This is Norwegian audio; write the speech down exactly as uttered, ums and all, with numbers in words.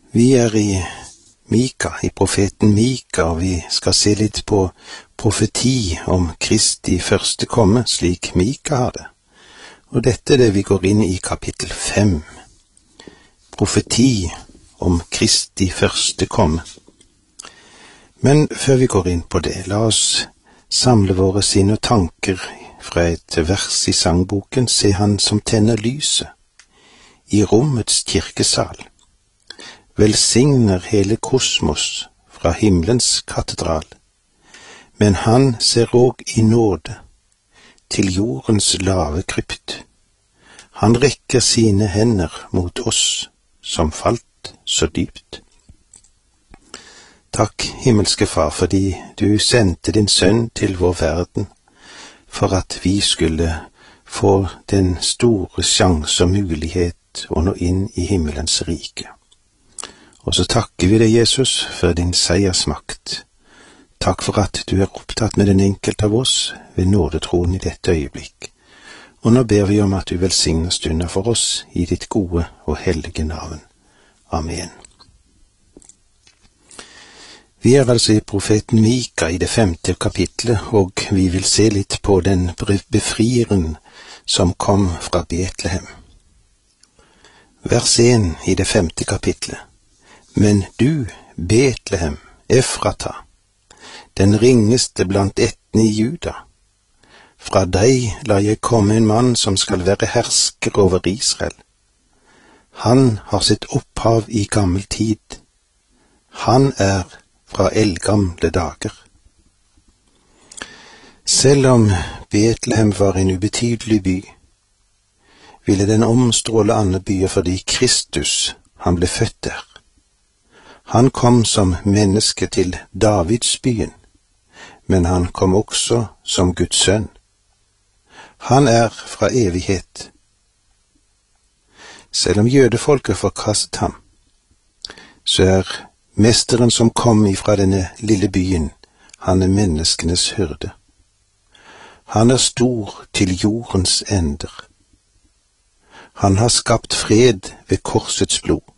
Vi er i Mika, i profeten Mika, og vi skal se litt på profeti om Kristi første komme, slik Mika har det. Og dette er det vi går inn i kapittel fem. Profeti om Kristi første komme. Men før vi går inn på det, la oss samle våre sinn og tanker fra et vers i sangboken, Se han som tenner lyset i rommets kirkesal, velsigner hele kosmos fra himmelens katedral, men han ser òg i nåde til jordens lave krypt. Han rekker sine hender mot oss som falt så dypt. Takk, himmelske Far, fordi du sendte din sønn til vår verden, for at vi skulle få den store sjanse og mulighet å nå inn i himmelens rike. Og så takker vi deg, Jesus, for din seiersmakt. Takk for at du er opptatt med den enkelte av oss ved nådetroen i dette øyeblikk. Og nå ber vi om at du velsigner stunder for oss i ditt gode og hellige navn. Amen. Vi er altså i profeten Mika i det femte kapitlet, og vi vil se litt på den befrieren som kom fra Betlehem. Vers én i det femte kapitlet. Men du, Betlehem, Efrata, den ringeste blant ættene i Juda, fra deg lar jeg komme en mann som skal være hersker over Israel. Han har sitt opphav i gammel tid. Han er fra eldgamle dager. Selv om Betlehem var en ubetydelig by, ville den omstråle andre byer fordi Kristus, han ble født der. Han kom som menneske til Davidsbyen, men han kom også som Guds sønn. Han er fra evighet. Selv om jødefolket forkastet ham, så er mesteren som kom ifra denne lille byen, han er menneskenes hyrde. Han er stor til jordens ender. Han har skapt fred ved korsets blod.